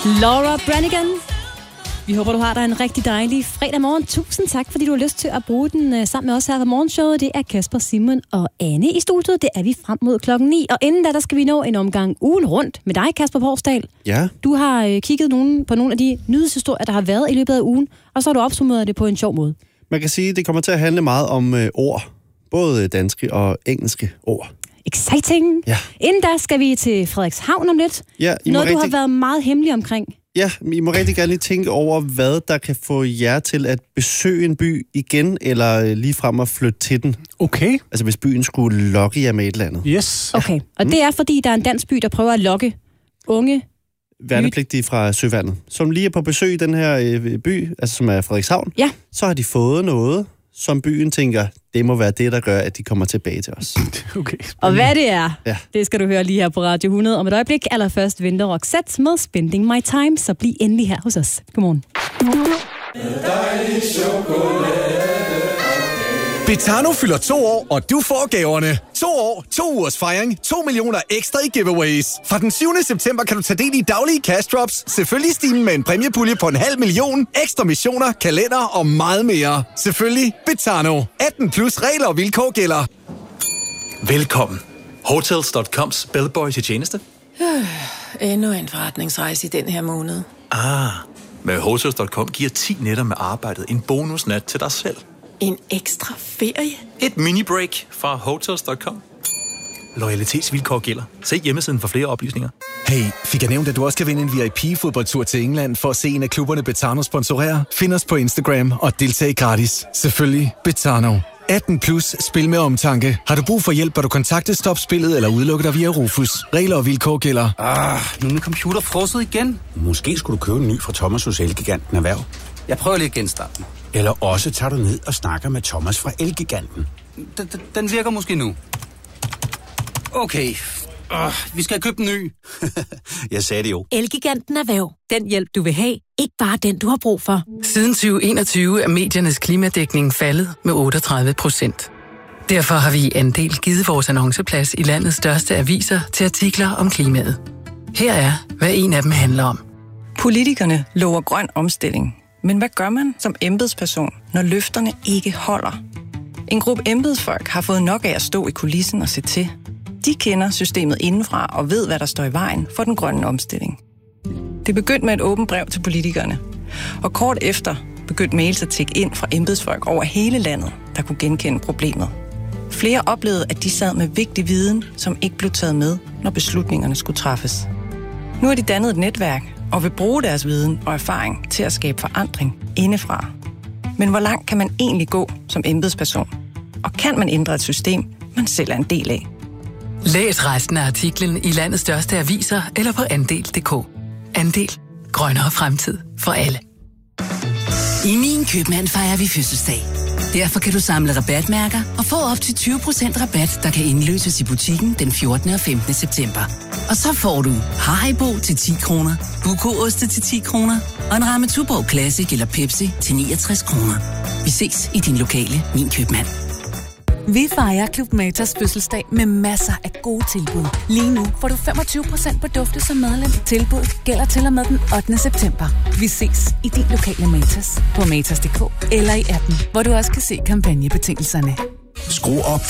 Laura Branigan. Vi håber, du har dig en rigtig dejlig fredag morgen. Tusind tak, fordi du har lyst til at bruge den sammen med os her på morgenshowet. Det er Kasper, Simon og Anne i studiet. Det er vi frem mod 9:00. Og inden da, der skal vi nå en omgang ugen rundt med dig, Kasper Porsdal. Ja. Du har kigget på nogle af de nyhedshistorier, der har været i løbet af ugen, og så har du opsummeret det på en sjov måde. Man kan sige, at det kommer til at handle meget om ord. Både danske og engelske ord. Exciting! Ja. Inden da skal vi til Frederikshavn om lidt. Ja, noget, du har været meget hemmelig omkring. Ja, I må rigtig gerne lige tænke over, hvad der kan få jer til at besøge en by igen, eller lige frem at flytte til den. Okay. Altså hvis byen skulle lokke jer med et eller andet. Yes. Okay, og det er fordi, der er en dansk by, der prøver at lokke unge værnepligtige fra Søværnet, som lige er på besøg i den her by, altså som er Frederikshavn. Ja. Så har de fået noget, som byen tænker, det må være det, der gør, at de kommer tilbage til os. Okay. Og hvad det er, ja, det skal du høre lige her på Radio 100 om et øjeblik. Allerførst venter Roxette med Spending My Time, så bliv endelig her hos os. Godmorgen. Betano fylder 2 år, og du får gaverne. 2 år, 2 ugers fejring, 2 millioner ekstra i giveaways. Fra den 7. september kan du tage del i daglige cash drops, selvfølgelig stimen med en præmiepulje på 500.000, ekstra missioner, kalender og meget mere. Selvfølgelig Betano. 18 plus regler og vilkår gælder. Velkommen. Hotels.coms bellboy til tjeneste. Endnu en forretningsrejse i den her måned. Med Hotels.com giver 10 nætter med arbejdet en bonusnat til dig selv. En ekstra ferie? Et mini-break fra Hotels.com. Loyalitetsvilkår gælder. Se hjemmesiden for flere oplysninger. Hey, fik jeg nævnt, at du også kan vinde en VIP-fodboldtur til England for at se en af klubberne Betano sponsorerer? Find os på Instagram og deltag gratis. Selvfølgelig Betano. 18 plus, spil med omtanke. Har du brug for hjælp, bør du kontakte Stop Spillet eller udelukke dig via Rufus. Regler og vilkår gælder. Nu er min computer frosset igen. Måske skulle du købe en ny fra Thomas hos Elgiganten Erhverv. Jeg prøver lige at genstarte den. Eller også tager du ned og snakker med Thomas fra Elgiganten. Den virker måske nu. Okay. Vi skal købe en ny. Jeg sagde det jo. Elgiganten Erhverv. Den hjælp, du vil have. Ikke bare den, du har brug for. Siden 2021 er mediernes klimadækning faldet med 38%. Derfor har vi i Andel givet vores annonceplads i landets største aviser til artikler om klimaet. Her er, hvad en af dem handler om. Politikerne lover grøn omstilling. Men hvad gør man som embedsperson, når løfterne ikke holder? En gruppe embedsfolk har fået nok af at stå i kulissen og se til. De kender systemet indenfra og ved, hvad der står i vejen for den grønne omstilling. Det begyndte med et åbent brev til politikerne. Og kort efter begyndte mails at tikke ind fra embedsfolk over hele landet, der kunne genkende problemet. Flere oplevede, at de sad med vigtig viden, som ikke blev taget med, når beslutningerne skulle træffes. Nu har de dannet et netværk og vil bruge deres viden og erfaring til at skabe forandring indefra. Men hvor langt kan man egentlig gå som embedsperson? Og kan man ændre et system, man selv er en del af? Læs resten af artiklen i landets største aviser eller på Andel.dk. Andel. Grønnere fremtid for alle. I Min Købmand fejrer vi fødselsdag. Derfor kan du samle rabatmærker og få op til 20% rabat, der kan indløses i butikken den 14. og 15. september. Og så får du Haribo til 10 kroner, Buko-oste til 10 kroner og en ramme Tuborg Classic eller Pepsi til 69 kroner. Vi ses i din lokale Min Købmand. Vi fejrer Club Matas fødselsdag med masser af gode tilbud. Lige nu får du 25% på dufte som medlem. Tilbuddet gælder til og med den 8. september. Vi ses i din lokale Matas på matas.dk eller i appen, hvor du også kan se kampagnebetingelserne. Skru op